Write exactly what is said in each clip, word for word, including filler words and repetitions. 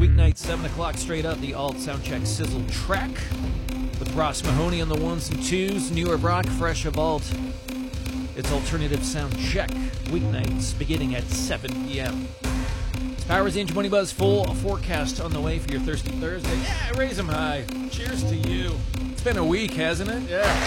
weeknight, seven o'clock straight up, the Alt Soundcheck Sizzle track with Ross Mahoney on the ones and twos, newer rock, fresh of Alt. It's Alternative Sound Check, weeknights beginning at seven p.m. It's Power's Inch Money Buzz, full forecast on the way for your Thirsty Thursday. Yeah, raise them high. Cheers to you. It's been a week, hasn't it?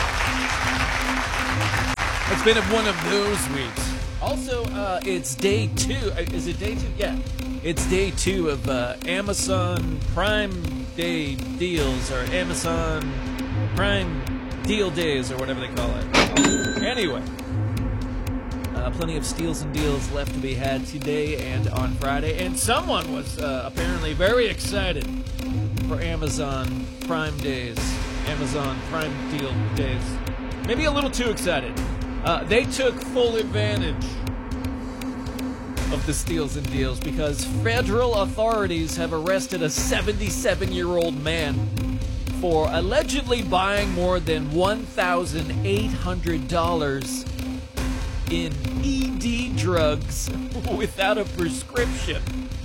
Yeah. It's been one of those weeks. Also, uh, it's day two. Is it day two? Yeah. It's day two of uh, Amazon Prime Day deals, or Amazon Prime Deal Days, or whatever they call it. Anyway, uh, plenty of steals and deals left to be had today and on Friday. And someone was uh, apparently very excited for Amazon Prime Days, Amazon Prime Deal Days. Maybe a little too excited. Uh, they took full advantage of the steals and deals because federal authorities have arrested a seventy-seven-year-old man for allegedly buying more than one thousand eight hundred dollars in E D drugs without a prescription.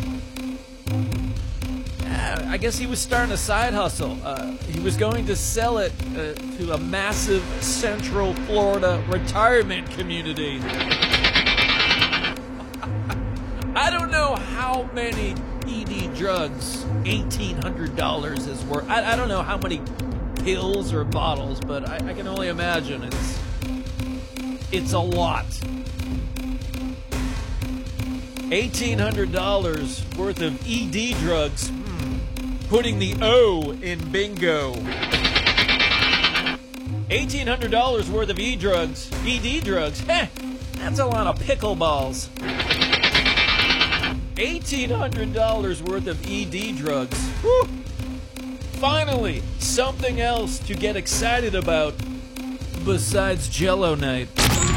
Uh, I guess he was starting a side hustle. Uh, he was going to sell it uh, to a massive Central Florida retirement community. I don't know how many E D drugs eighteen hundred dollars is worth. I, I don't know how many pills or bottles, but I, I can only imagine it's it's a lot. eighteen hundred dollars worth of E D drugs. Hmm. Putting the O in bingo. eighteen hundred dollars worth of E drugs, E D drugs. Heh, that's a lot of pickleballs. eighteen hundred dollars worth of E D drugs. Whew. Finally, something else to get excited about besides Jello night.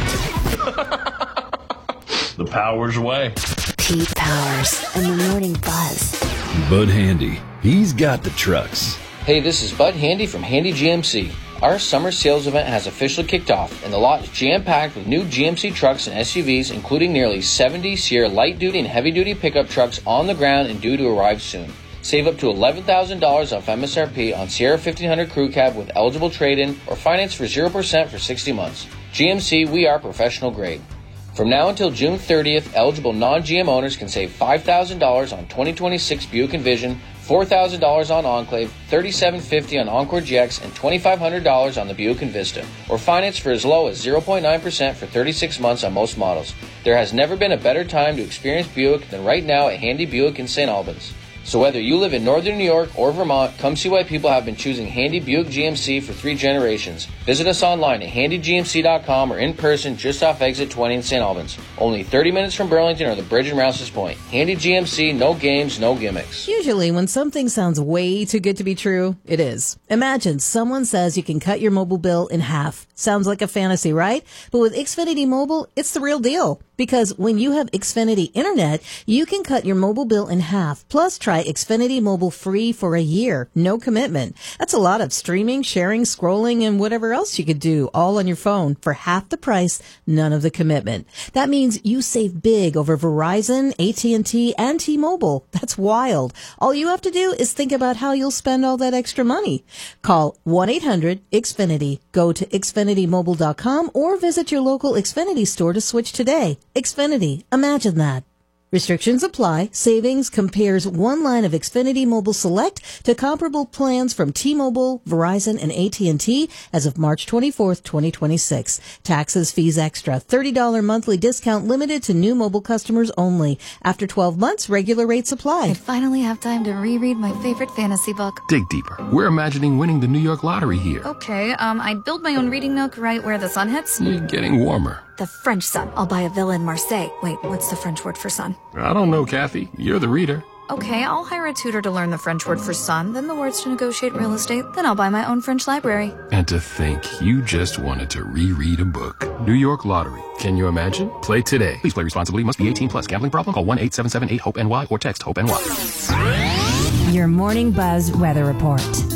The Powers way. Pete Powers and the Morning Buzz. Bud Handy, he's got the trucks. Hey, this is Bud Handy from Handy G M C. Our summer sales event has officially kicked off, and the lot is jam-packed with new G M C trucks and S U Vs, including nearly seventy Sierra light-duty and heavy-duty pickup trucks on the ground and due to arrive soon. Save up to eleven thousand dollars off M S R P on Sierra fifteen hundred Crew Cab with eligible trade-in or finance for zero percent for sixty months. G M C, we are professional grade. From now until June thirtieth, eligible non-G M owners can save five thousand dollars on twenty twenty-six Buick Envision, four thousand dollars on Enclave, thirty-seven fifty on Encore G X, and twenty-five hundred dollars on the Buick Envista, or finance for as low as zero point nine percent for thirty-six months on most models. There has never been a better time to experience Buick than right now at Handy Buick in Saint Albans. So whether you live in northern New York or Vermont, come see why people have been choosing Handy Buick G M C for three generations. Visit us online at handy g m c dot com or in person just off exit twenty in Saint Albans. Only thirty minutes from Burlington or the bridge in Rouse's Point. Handy G M C, no games, no gimmicks. Usually when something sounds way too good to be true, it is. Imagine someone says you can cut your mobile bill in half. Sounds like a fantasy, right? But with Xfinity Mobile, it's the real deal. Because when you have Xfinity Internet, you can cut your mobile bill in half. Plus, try Xfinity Mobile free for a year. No commitment. That's a lot of streaming, sharing, scrolling, and whatever else you could do all on your phone for half the price, none of the commitment. That means you save big over Verizon, A T and T, and T-Mobile. That's wild. All you have to do is think about how you'll spend all that extra money. Call one eight hundred X Finity. Go to xfinity mobile dot com or visit your local Xfinity store to switch today. Xfinity. Imagine that. Restrictions apply. Savings compares one line of Xfinity Mobile Select to comparable plans from T-Mobile, Verizon, and A T and T as of March twenty-fourth, twenty twenty-six. Taxes, fees extra. thirty dollars monthly discount limited to new mobile customers only. After twelve months, regular rates apply. I finally have time to reread my favorite fantasy book. Dig deeper. We're imagining winning the New York lottery here. Okay, um, I'd build my own reading nook right where the sun hits. You're getting warmer. The French sun. I'll buy a villa in Marseille. Wait, what's the French word for sun? I don't know, Kathy. You're the reader. Okay, I'll hire a tutor to learn the French word for sun, then the words to negotiate real estate, then I'll buy my own French library. And to think you just wanted to reread a book. New York Lottery. Can you imagine? Play today. Please play responsibly. Must be eighteen plus. Gambling problem? Call one eight seven seven eight hope N Y or text HOPE-N Y. Your Morning Buzz weather report.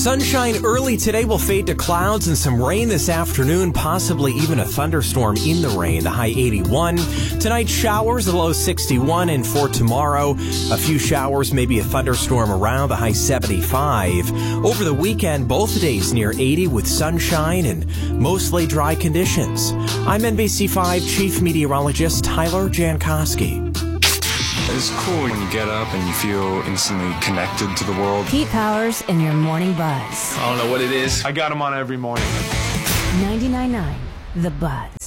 Sunshine early today will fade to clouds and some rain this afternoon, possibly even a thunderstorm in the rain, the high eighty-one. Tonight, showers, the low sixty-one, and for tomorrow, a few showers, maybe a thunderstorm around, the high seventy-five. Over the weekend, both days near eighty with sunshine and mostly dry conditions. I'm N B C five Chief Meteorologist Tyler Jankowski. It's cool when you get up and you feel instantly connected to the world. Pete Powers and your Morning Buzz. I don't know what it is. I got them on every morning. ninety-nine point nine The Buzz.